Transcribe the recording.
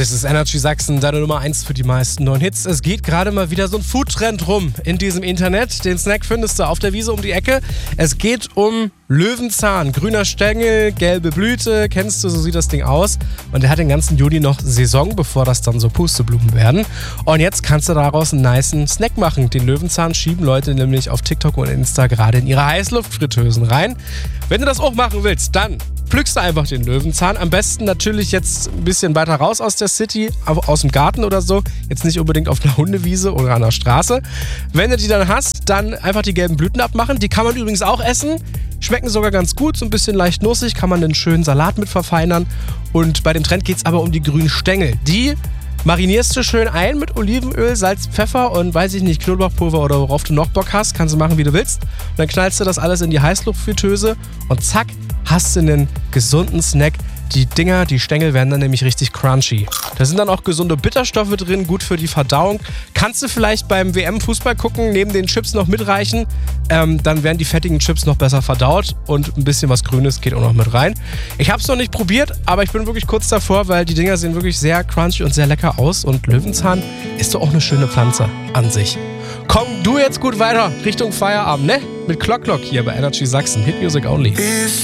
Das ist Energy Sachsen, deine Nummer 1 für die meisten neuen Hits. Es geht gerade mal wieder so ein Foodtrend rum in diesem Internet. Den Snack findest du auf der Wiese um die Ecke. Es geht um Löwenzahn. Grüner Stängel, gelbe Blüte. Kennst du, so sieht das Ding aus. Und der hat den ganzen Juli noch Saison, bevor das dann so Pusteblumen werden. Und jetzt kannst du daraus einen nicen Snack machen. Den Löwenzahn schieben Leute nämlich auf TikTok und Insta gerade in ihre Heißluftfritteusen rein. Wenn du das auch machen willst, dann pflückst du einfach den Löwenzahn. Am besten natürlich jetzt ein bisschen weiter raus aus der City, aus dem Garten oder so. Jetzt nicht unbedingt auf einer Hundewiese oder an der Straße. Wenn du die dann hast, dann einfach die gelben Blüten abmachen. Die kann man übrigens auch essen. Schmecken sogar ganz gut, so ein bisschen leicht nussig. Kann man einen schönen Salat mit verfeinern. Und bei dem Trend geht es aber um die grünen Stängel. Die marinierst du schön ein mit Olivenöl, Salz, Pfeffer und weiß ich nicht, Knoblauchpulver oder worauf du noch Bock hast. Kannst du machen, wie du willst. Und dann knallst du das alles in die Heißluftfritteuse und zack, hast du einen gesunden Snack. Die Dinger, die Stängel werden dann nämlich richtig crunchy. Da sind dann auch gesunde Bitterstoffe drin, gut für die Verdauung. Kannst du vielleicht beim WM-Fußball gucken, neben den Chips noch mitreichen. Dann werden die fettigen Chips noch besser verdaut und ein bisschen was Grünes geht auch noch mit rein. Ich habe es noch nicht probiert, aber ich bin wirklich kurz davor, weil die Dinger sehen wirklich sehr crunchy und sehr lecker aus. Und Löwenzahn ist doch auch eine schöne Pflanze an sich. Komm du jetzt gut weiter Richtung Feierabend, ne? Mit Clock Clock hier bei Energy Sachsen. Hit Music Only.